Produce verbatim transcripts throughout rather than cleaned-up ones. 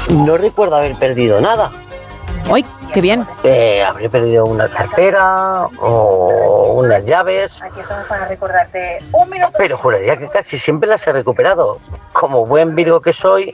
no recuerdo haber perdido nada. ¡Uy, qué bien! Eh, habré perdido una cartera o unas llaves. Aquí estamos para recordarte un minuto. Pero juraría que casi siempre las he recuperado. Como buen Virgo que soy,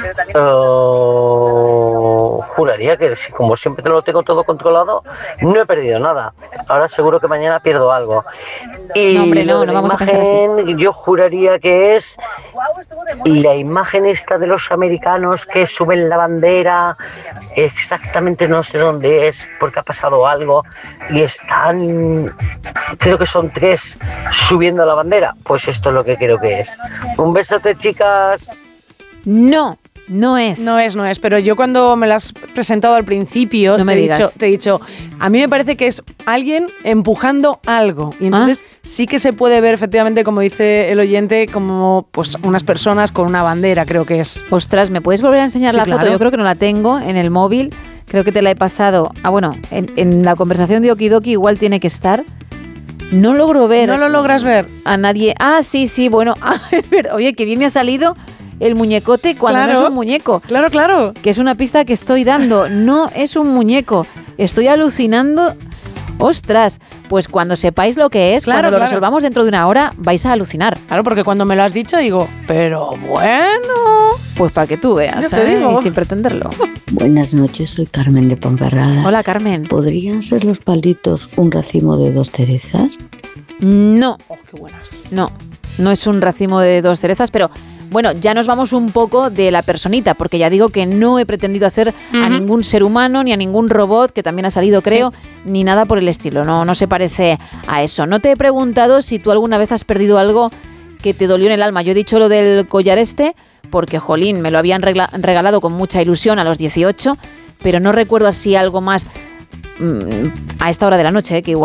uh, juraría que como siempre te lo tengo todo controlado, no he perdido nada. Ahora seguro que mañana pierdo algo. Y no, hombre, no, no vamos imagen, a pensar así. Yo juraría que es la imagen esta de los americanos que suben la bandera. Exactamente no sé dónde es, porque ha pasado algo y están, creo que son tres subiendo la bandera. Pues esto es lo que creo que es. Un besote, chicas. No, no es. No es, no es, pero yo cuando me lo has presentado al principio, no me te, he digas. dicho, te he dicho, a mí me parece que es alguien empujando algo. Y entonces ah. sí que se puede ver efectivamente, como dice el oyente, como pues unas personas con una bandera, creo que es. Ostras, ¿me puedes volver a enseñar sí, la claro. foto? Yo creo que no la tengo en el móvil. Creo que te la he pasado. Ah, bueno, en, en la conversación de Okidoki igual tiene que estar. No logro ver. ¿No lo logras ver? A nadie. Ah, sí, sí, bueno. Oye, que bien me ha salido el muñecote cuando claro, no es un muñeco. Claro, claro. Que es una pista que estoy dando. No es un muñeco. Estoy alucinando. Ostras, pues cuando sepáis lo que es, claro, cuando lo claro. resolvamos dentro de una hora, vais a alucinar. Claro, porque cuando me lo has dicho digo, pero bueno. Pues para que tú veas, te ¿eh? digo. Y sin pretenderlo. Buenas noches, soy Carmen de Ponferrada. Hola, Carmen. ¿Podrían ser los palitos un racimo de dos cerezas? No. Oh, qué buenas. No, no es un racimo de dos cerezas, pero bueno, ya nos vamos un poco de la personita, porque ya digo que no he pretendido hacer uh-huh. a ningún ser humano, ni a ningún robot, que también ha salido, creo, sí. ni nada por el estilo. No, no se parece a eso. No te he preguntado si tú alguna vez has perdido algo que te dolió en el alma. Yo he dicho lo del collar este, porque, jolín, me lo habían regla- regalado con mucha ilusión a los dieciocho, pero no recuerdo así algo más mmm, a esta hora de la noche, eh, que igual